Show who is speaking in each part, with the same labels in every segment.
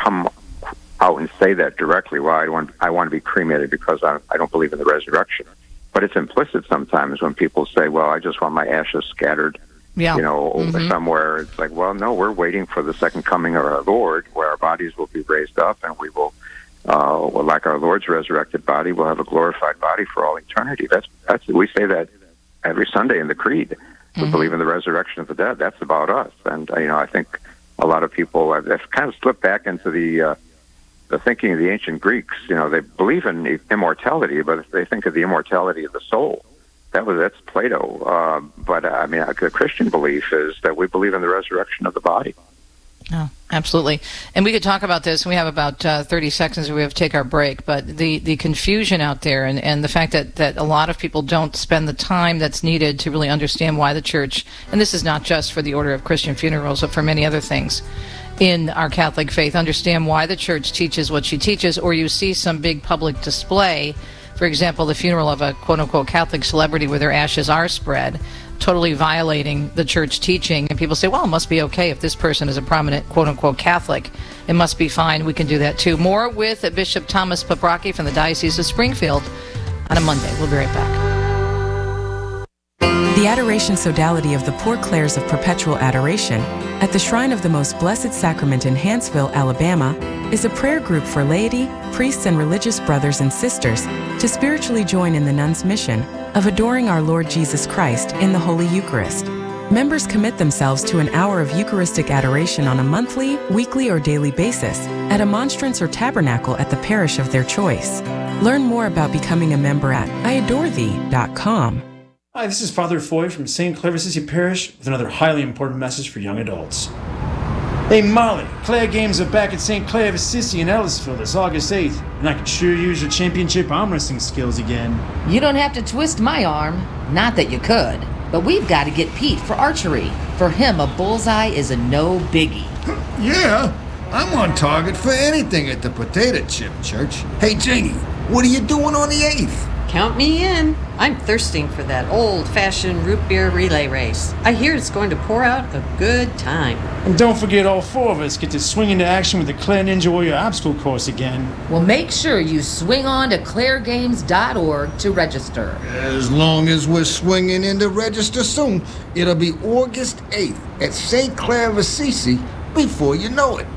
Speaker 1: come out and say that directly. Well, I want to be cremated because I don't believe in the resurrection. But it's implicit sometimes when people say, well, I just want my ashes scattered, somewhere. It's like, well, no, we're waiting for the second coming of our Lord, where our bodies will be raised up, and we will, like our Lord's resurrected body, we'll have a glorified body for all eternity. That's we say that every Sunday in the Creed. We believe in the resurrection of the dead. That's about us. And, I think a lot of people have kind of slipped back into the thinking of the ancient Greeks. They believe in immortality, but they think of the immortality of the soul. That's Plato. But the Christian belief is that we believe in the resurrection of the body.
Speaker 2: Oh, absolutely. And we could talk about this. We have about 30 seconds. We have to take our break. But the confusion out there and the fact that a lot of people don't spend the time that's needed to really understand why the church, and this is not just for the Order of Christian Funerals, but for many other things in our Catholic faith, understand why the church teaches what she teaches, or you see some big public display, for example, the funeral of a quote-unquote Catholic celebrity where their ashes are spread, totally violating the church teaching, and people say, well, it must be okay if this person is a prominent quote-unquote Catholic. It must be fine. We can do that too. More with Bishop Thomas Paprocki from the Diocese of Springfield on a Monday. We'll be right back.
Speaker 3: The Adoration Sodality of the Poor Clares of Perpetual Adoration at the Shrine of the Most Blessed Sacrament in Hanceville, Alabama, is a prayer group for laity, priests, and religious brothers and sisters to spiritually join in the nuns' mission of adoring our Lord Jesus Christ in the Holy Eucharist. Members commit themselves to an hour of Eucharistic adoration on a monthly, weekly, or daily basis at a monstrance or tabernacle at the parish of their choice. Learn more about becoming a member at iadorethee.com.
Speaker 4: Hi, this is Father Foy from St. Clair of Assisi Parish with another highly important message for young adults. Hey Molly, Claire games are back at St. Clair of Assisi in Ellisville this August 8th, and I could sure use your championship arm wrestling skills again.
Speaker 5: You don't have to twist my arm. Not that you could. But we've got to get Pete for archery. For him, a bullseye is a no biggie.
Speaker 6: Yeah, I'm on target for anything at the Potato Chip Church. Hey Janie, what are you doing on the 8th?
Speaker 7: Count me in. I'm thirsting for that old-fashioned root beer relay race. I hear it's going to pour out a good time.
Speaker 4: And don't forget all four of us get to swing into action with the Claire Ninja Warrior obstacle course again.
Speaker 5: Well, make sure you swing on to clairegames.org to register.
Speaker 6: As long as we're swinging in to register soon, it'll be August 8th at St. Clair of Assisi before you know it.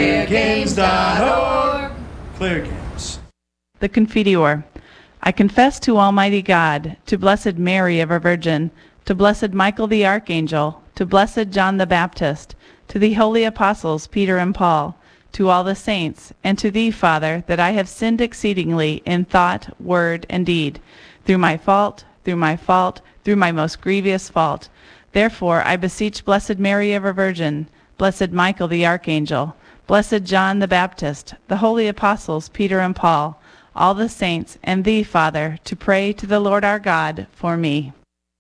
Speaker 5: clairegames.org.
Speaker 4: Claire Games.
Speaker 8: The Confiteor. I confess to Almighty God, to Blessed Mary, ever Virgin, to Blessed Michael the Archangel, to Blessed John the Baptist, to the holy apostles Peter and Paul, to all the saints, and to Thee, Father, that I have sinned exceedingly in thought, word, and deed, through my fault, through my most grievous fault. Therefore I beseech Blessed Mary, ever Virgin, Blessed Michael the Archangel, Blessed John the Baptist, the holy apostles Peter and Paul, all the saints, and Thee, Father, to pray to the Lord our God for me.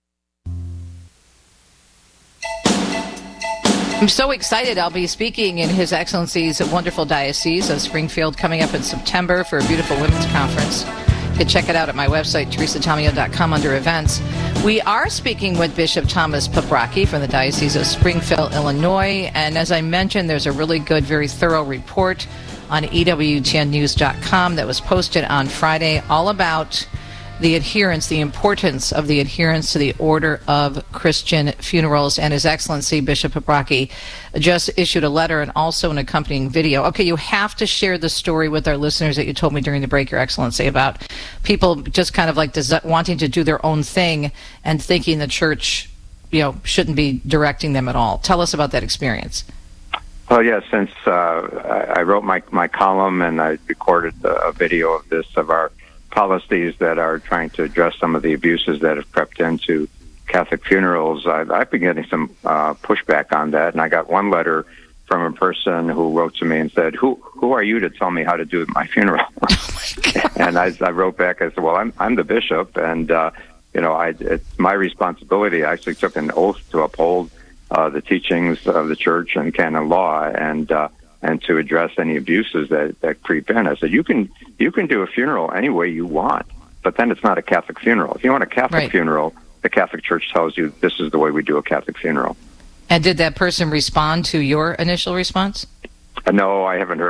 Speaker 2: I'm so excited. I'll be speaking in His Excellency's wonderful Diocese of Springfield coming up in September for a beautiful women's conference. You can check it out at my website, teresatomeo.com, under events. We are speaking with Bishop Thomas Paprocki from the Diocese of Springfield, Illinois. And as I mentioned, there's a really good, very thorough report on EWTNnews.com that was posted on Friday all about the adherence, the importance of the adherence to the Order of Christian Funerals. And His Excellency Bishop Paprocki just issued a letter and also an accompanying video. Okay, you have to share the story with our listeners that you told me during the break, Your Excellency, about people just kind of like wanting to do their own thing and thinking the church, shouldn't be directing them at all. Tell us about that experience.
Speaker 1: Well, yeah, since I wrote my column and I recorded a video of this, of our policies that are trying to address some of the abuses that have crept into Catholic funerals, I've been getting some pushback on that. And I got one letter from a person who wrote to me and said, who are you to tell me how to do my funeral?
Speaker 2: Oh my God.
Speaker 1: And I wrote back, I said, well, I'm the bishop, and it's my responsibility. I actually took an oath to uphold the teachings of the church and canon law, and to address any abuses that creep in. I said, you can do a funeral any way you want, but then it's not a Catholic funeral. If you want a Catholic funeral, the Catholic Church tells you this is the way we do a Catholic funeral.
Speaker 2: And did that person respond to your initial response?
Speaker 1: No, I haven't heard.